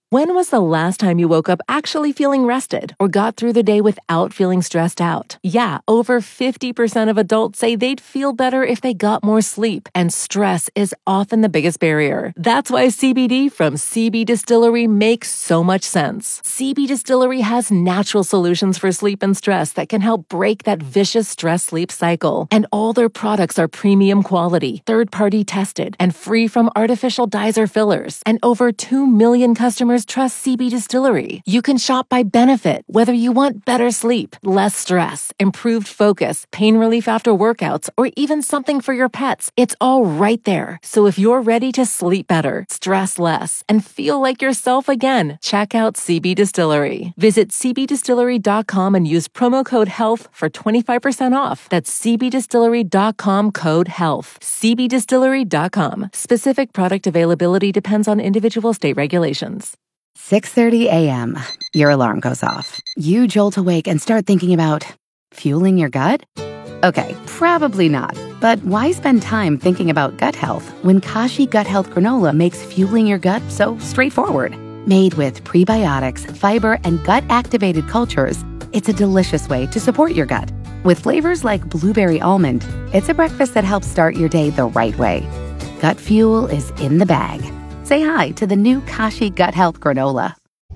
When was the last time you woke up actually feeling rested or got through the day without feeling stressed out? Yeah, over 50% of adults say they'd feel better if they got more sleep, and stress is often the biggest barrier. That's why CBD from CB Distillery makes so much sense. CB Distillery has natural solutions for sleep and stress that can help break that vicious stress-sleep cycle. And all their products are premium quality, third-party tested, and free from artificial dyes or fillers. And over 2 million customers trust CB Distillery. You can shop by benefit, whether you want better sleep, less stress, improved focus, pain relief after workouts, or even something for your pets. It's all right there. So if you're ready to sleep better, stress less, and feel like yourself again, check out CB Distillery. Visit cbdistillery.com and use promo code HEALTH for 25% off. That's cbdistillery.com, code HEALTH. cbdistillery.com. Specific product availability depends on individual state regulations. 6:30 a.m. Your alarm goes off. You jolt awake and start thinking about fueling your gut? Okay, probably not. But why spend time thinking about gut health when Kashi Gut Health Granola makes fueling your gut so straightforward? Made with prebiotics, fiber, and gut-activated cultures, it's a delicious way to support your gut. With flavors like blueberry almond, it's a breakfast that helps start your day the right way. Gut fuel is in the bag. Say hi to the new Kashi Gut Health Granola.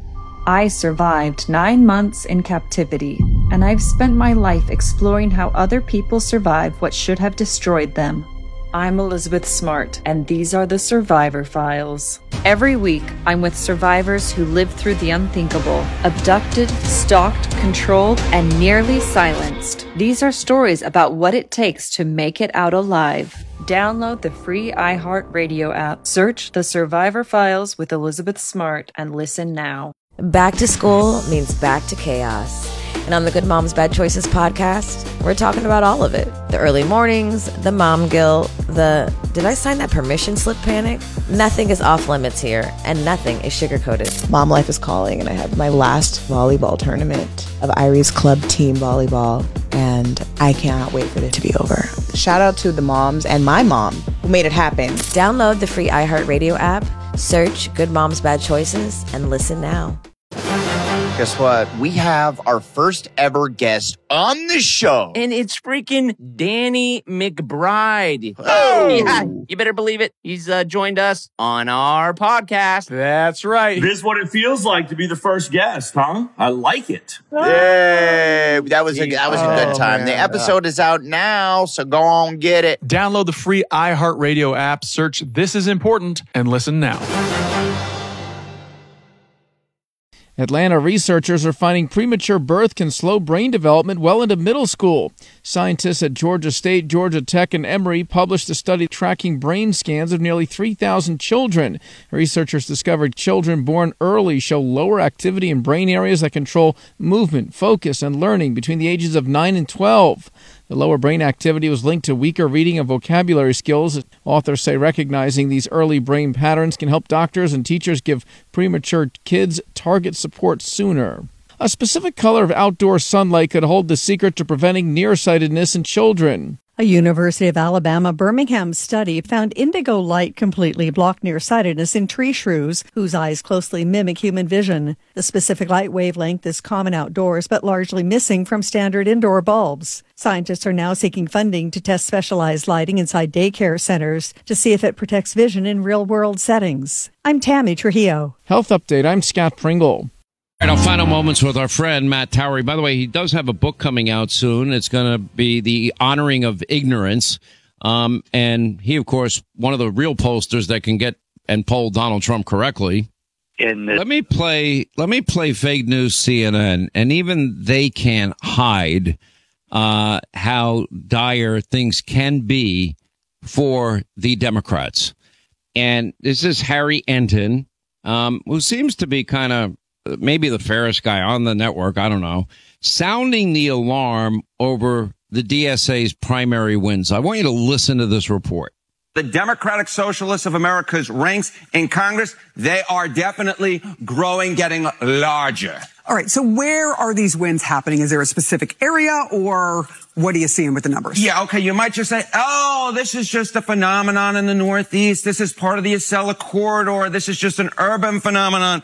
I survived 9 months in captivity, and I've spent my life exploring how other people survived what should have destroyed them. I'm Elizabeth Smart, and these are the Survivor Files. Every week, I'm with survivors who lived through the unthinkable, abducted, stalked, controlled, and nearly silenced. These are stories about what it takes to make it out alive. Download the free iHeartRadio app, search The Survivor Files with Elizabeth Smart, and listen now. Back to school means back to chaos. And on the Good Moms Bad Choices podcast, we're talking about all of it. The early mornings, the mom guilt, the did I sign that permission slip panic? Nothing is off limits here, and nothing is sugar-coated. Mom life is calling, and I have my last volleyball tournament of Irie's club team volleyball, and I cannot wait for it to be over. Shout out to the moms and my mom who made it happen. Download the free iHeartRadio app, search Good Moms Bad Choices, and listen now. Guess what? We have our first ever guest on the show. And it's freaking Danny McBride. Oh! Yeah, you better believe it. He's joined us on our podcast. That's right. This is what it feels like to be the first guest, huh? I like it. Yay! That was a good time. Man. The episode is out now, so go on get it. Download the free iHeartRadio app, search This Is Important, and listen now. Atlanta researchers are finding premature birth can slow brain development well into middle school. Scientists at Georgia State, Georgia Tech, and Emory published a study tracking brain scans of nearly 3,000 children. Researchers discovered children born early show lower activity in brain areas that control movement, focus, and learning between the ages of 9 and 12. The lower brain activity was linked to weaker reading and vocabulary skills. Authors say recognizing these early brain patterns can help doctors and teachers give premature kids target support sooner. A specific color of outdoor sunlight could hold the secret to preventing nearsightedness in children. A University of Alabama Birmingham study found indigo light completely blocked nearsightedness in tree shrews, whose eyes closely mimic human vision. The specific light wavelength is common outdoors, but largely missing from standard indoor bulbs. Scientists are now seeking funding to test specialized lighting inside daycare centers to see if it protects vision in real-world settings. I'm Tammy Trujillo. Health Update, I'm Scott Pringle. All right, our final moments with our friend Matt Towery. By the way, he does have a book coming out soon. It's going to be The Honoring of Ignorance. And he, of course, one of the real pollsters that can get and poll Donald Trump correctly. Let me play fake news CNN, and even they can't hide how dire things can be for the Democrats. And this is Harry Enton, who seems to be kind of maybe the fairest guy on the network, I don't know, sounding the alarm over the DSA's primary wins. I want you to listen to this report. The Democratic Socialists of America's ranks in Congress, they are definitely growing, getting larger. All right, so where are these wins happening? Is there a specific area, or what are you seeing with the numbers? Yeah, okay, you might just say, oh, this is just a phenomenon in the Northeast. This is part of the Acela corridor. This is just an urban phenomenon.